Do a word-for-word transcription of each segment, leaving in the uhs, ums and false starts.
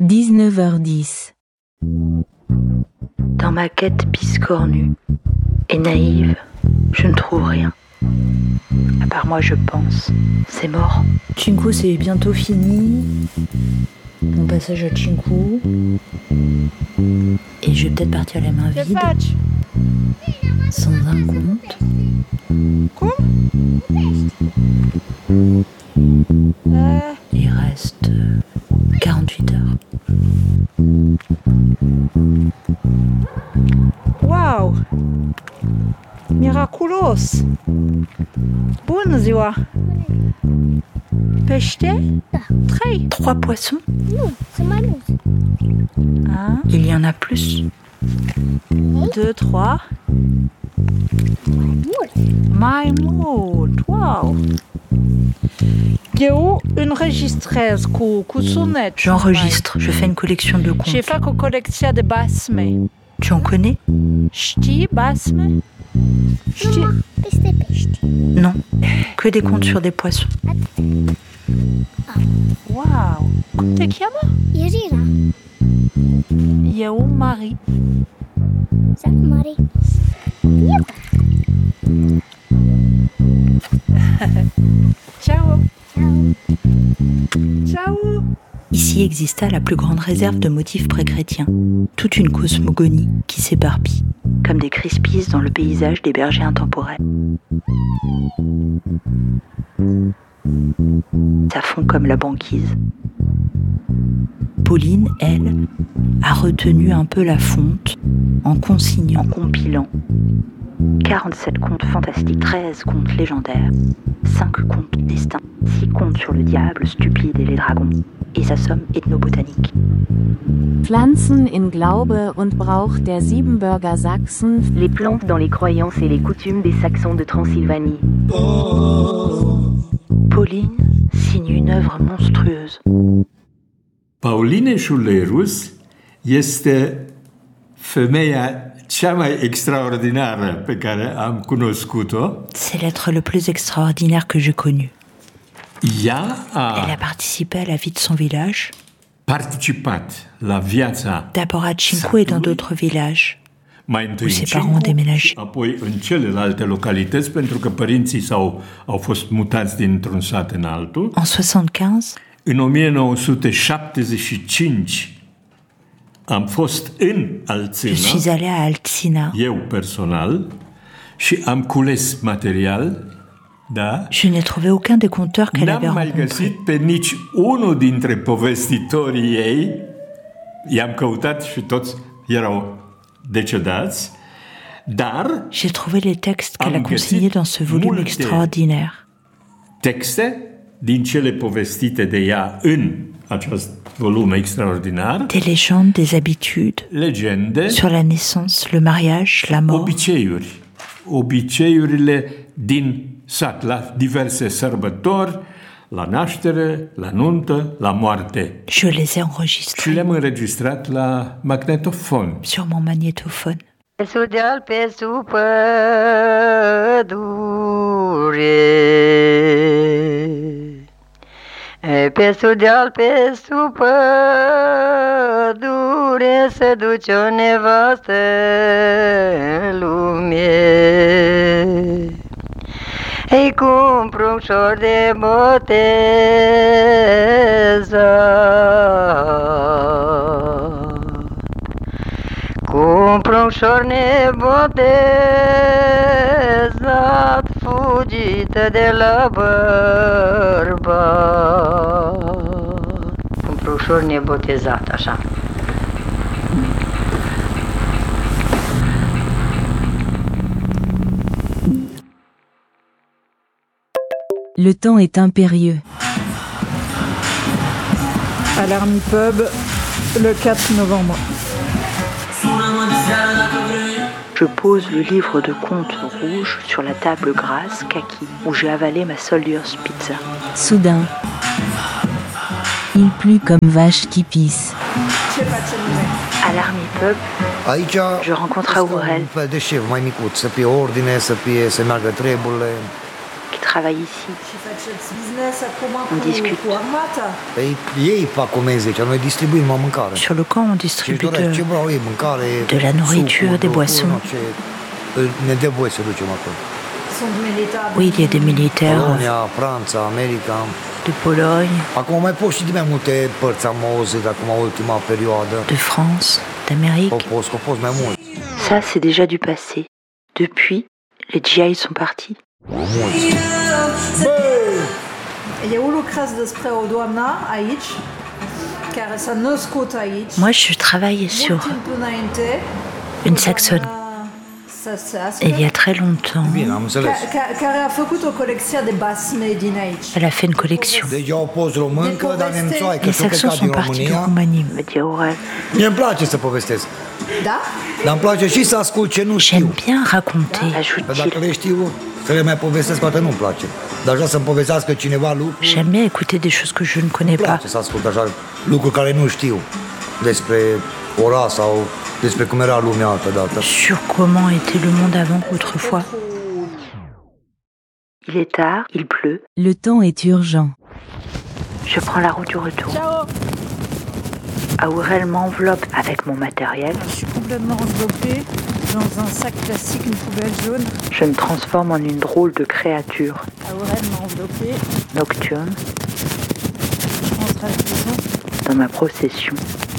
dix-neuf heures dix. Dans ma quête biscornue et naïve, je ne trouve rien. À part moi, je pense. C'est mort. Chinku, c'est bientôt fini. Mon passage à Chinku. Et je vais peut-être partir les mains vides. Sans un compte. Quoi? Il reste quarante-huit heures. Wow! Miraculos! Bună ziua! Pește? Da. Trei. Trois poissons? Nu, sunt mai mulți. Un, Il y en a plus. deux, trois. Mult. Mai mult! Wow! Eu înregistrez cu, cu sunet. J'enregistre, je fais une collection de Și contes. fac o colecție de basme. Tu en connais? Știi basme? Știi? Numai peste pești. Non, que des contes sur des poissons. Wow! Cum te cheamă? Irina. Eu, Marie. Sac mare. Ciao! Ciao. Ciao! Ici exista la plus grande réserve de motifs pré-chrétiens, toute une cosmogonie qui s'éparpille, comme des crispices dans le paysage des bergers intemporels. Ça fond comme la banquise. Pauline, elle, a retenu un peu la fonte en consignant, en compilant quarante-sept contes fantastiques, treize contes légendaires, cinq contes destins, six contes sur le diable stupide et les dragons, et sa somme ethnobotanique. Pflanzen in Glaube und Brauch der Siebenbürger Sachsen. Les plantes dans les croyances et les coutumes des Saxons de Transylvanie. Pauline signe une œuvre monstrueuse. Pauline Schulerus este femeia cea mai extraordinară pe care am cunoscut-o. C'est l'être le plus extraordinaire que j'ai connu. Ea Elle a a participé à la vie de son village, participat la viața d'abord à Chinku et dans d'autres villages. mai întâi Où în ses parents ont Cincu déménagé. și apoi în celelalte localități, pentru că părinții s-au, au fost mutați dintr-un sat în altul. En soixante-quinze, În o nouă sute șaptezeci și cinci am fost în je suis Alțina, allée à Altsina. eu personal, și am cules material, da? Je n'ai trouvé aucun des conteurs qu'elle avait N-am mai rencontrés. găsit pe nici unul dintre povestitorii ei. I-am căutat și toți erau decedați, dar J'ai trouvé les textes qu'elle a Am consignés găsit dans ce volume multe extraordinaire. texte din cele povestite de ea în acest volum extraordinar, Des légendes, des habitudes, legende, sur la naissance, le mariage, la mort. obiceiuri. Obiceiurile din sat, la diverse sărbători, la naștere, la nuntă, la moarte. Je les ai Și enregistrés le-am înregistrat la magnetofon. sur mon magnétophone. Pe sudeal, pe sub pădure. Pe sudeal, pe sub pădure se duce o nevastă în lume. Ei, cum pruncșor de botezat, cum pruncșor nebotezat, fugită de la bărbat. Un pruncșor nebotezat, așa. Le temps est impérieux. À l'Army Pub, le quatre novembre. Je pose le livre de contes rouge sur la table grasse kaki où j'ai avalé ma Soldier's Pizza. Soudain, il plut comme vache qui pisse. À l'Army Pub, Aici je rencontre Aurel, un fel de șef mai micuț, să fie ordine, să fie, să meargă treburile. qui travaille ici. Și faceți business acum On cu, discute. cu armata? Păi ei fac comenzi aici, noi distribuim mâncare. Sur le camp, on Ce-și distribue doresc, ce de, vreau ei, mâncare, de la nourriture, sucuri, des nu, boissons. nu, ce ne dă voie să ducem acolo. Sunt militari. Oui, il y a des militaires Polonia, Franța, America. de Pologne, Acum mai pot și din mai multe părți am auzit acum ultima perioadă. de France, d'Amérique. Au fost, au fost mai mult. Ça, c'est déjà du passé. Depuis, les G I sont partis. Eu lucrez despre o doamnă aici, care s-a născut aici. Moi, je travaille sur Mult timp înainte, une saxonne. săsească, Il y a très longtemps, Bine, am înțeles. ca- ca- care a făcut o colecție de basme din aici. elle a fait une collection. Deci au fost româncă, dar nemțoaică. Les Și-au Saxons plecat sont din partis de România. Roumanie, me dit Aurel. Mie îmi place să povestesc. Da? Dar îmi place și să ascult ce nu știu. J'aime bien raconter, Păi ajoute-t-il. dacă le știu, să le mai povestesc, poate nu-mi place. Dar așa să-mi povestească cineva lucruri. J'aime bien écouter des choses que je ne connais Îmi pas. place să ascult așa lucruri care nu știu despre ora sau despre cum era lumea altă dată. Sur comment était le monde avant autrefois. Il est tard, il pleut. Le temps est urgent. Je prends la route du retour. Aurel m'enveloppe avec mon matériel. Je suis complètement enveloppée dans un sac plastique, une poubelle jaune. Je me transforme en une drôle de créature Aurel m'a enveloppée. nocturne Je rentre à la maison. dans ma procession.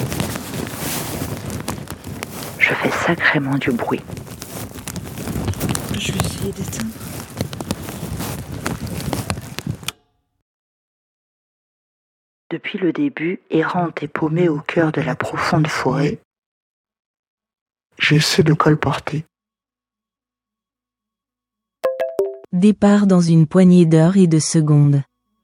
Je fais sacrément du bruit. Je vais essayer d'éteindre. Depuis le début, errante et paumée au cœur de la profonde forêt, j'essaie de colporter. Départ dans une poignée d'heures et de secondes.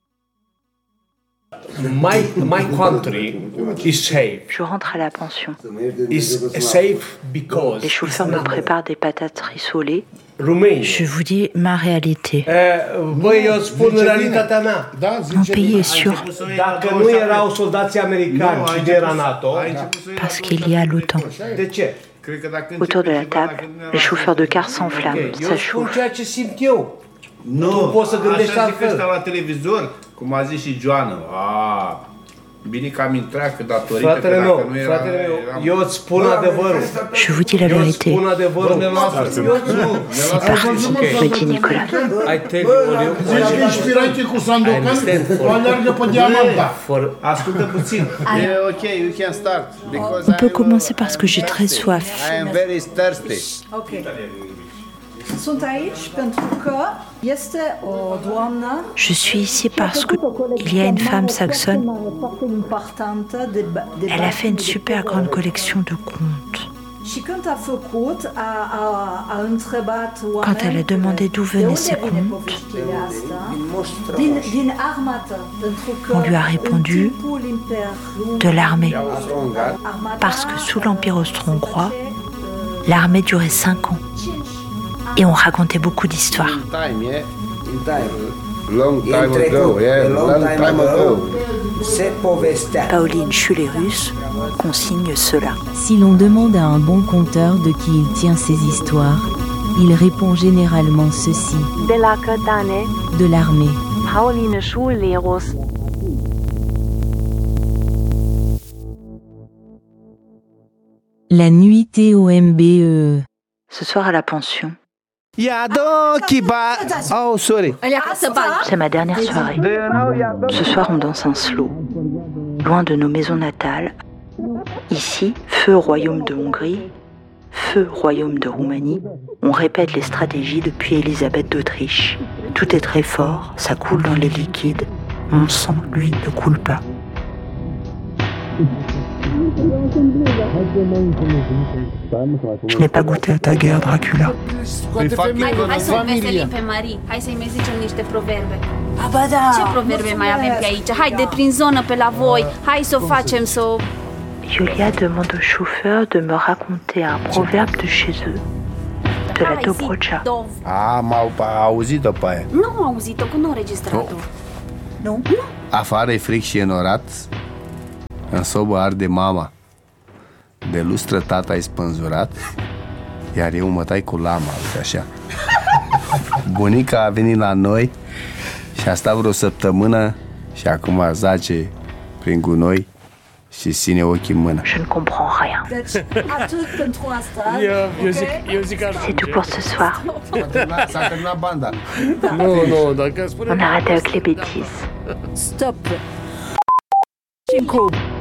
My, my country is safe. je rentre à la pension. Is safe because Les chauffeurs me préparent des patates rissolées. Romania. Je vous dis ma réalité. Eh, Băi, eu spun realitatea mea. Mon pays est sûr, Dacă nu erau soldații americani și de era NATO, parce qu'il y a l'OTAN. de ce? Autour de la table, les chauffeurs de car s'enflamment, Eu ça spun chauffe. ceea ce simt eu. Nu, Tu poți să gândești așa zic altfel. ăsta la televizor, cum a zis și Joana. A, bine că am intrat, că datorită, Fratele că meu, dacă nu era... fratele meu, eram- eu îți spun adevărul. Je vous dis la Eu îți vérité, spun adevărul. Ne lasă, nu, ne c'est lasă. parti, me dit Nicolas. I tell you what you Zici că inspirație cu I Sandokan, understand o for, aleargă pe diamanta. for Ascultă puțin. Yeah, okay, you can start. Because On peut I'm, commencer parce que j'ai très soif. I am very thirsty. Ok. Sunt aici pentru că este o doamnă. Je suis ici parce qu'il y a une femme saxonne. Elle a fait une super grande collection de contes. Și când a făcut, a, a, a întrebat Quand oameni elle a demandé d'où de venaient unde ces vine contes, poveștile astea, din, din armată, pentru că on lui a în répondu timpul Imperiului, de l'armée. armata Parce que sous l'Empire austro-hongrois, l'armée durait cinq ans. Et on racontait beaucoup d'histoires. Time, yeah? In time. Long time ago, yeah, long time ago. Se povestea. Pauline Schulerus consigne cela. Si l'on demande à un bon conteur de qui il tient ses histoires, il répond généralement ceci, De la Cătane, de l'armée. Pauline Schulerus. La nuitée au M B E. Ce soir à la pension, Oh, sorry. c'est ma dernière soirée. Ce soir, on danse un slow, loin de nos maisons natales. Ici, feu royaume de Hongrie, feu royaume de Roumanie. On répète les stratégies depuis Élisabeth d'Autriche. Tout est très fort, ça coule dans les liquides. Mon sang, lui, ne coule pas. Je n'ai pas goûté à ta guerre, Dracula. Hai, hai să o veselim pe Marie. Hai să-i mai zicem niște proverbe. Ba da! Ce proverbe mai avem pe aici? Hai de prin zonă pe la voi. Hai să o facem să o... Julia demande au chauffeur de me raconter un proverbe de chez eux, de la Dobrogea. Am au- auzit-o pe aia. Nu am auzit-o, că nu am registrat-o. Nu? Afară e fric și e norat, în sobă arde mama. De lustră tata e spânzurat, iar eu mă tai cu lama, uite așa. Bunica a venit la noi și a stat vreo săptămână și acum zace prin gunoi și ține ochii în mână. Je ne comprends rien. Deci, atât pentru astăzi. Eu, eu, zic, eu zic așa. C'est tout pour ce soir. S-a terminat banda. Nu, nu, dacă spune... On arrête avec les bêtises. Stop. Cinco.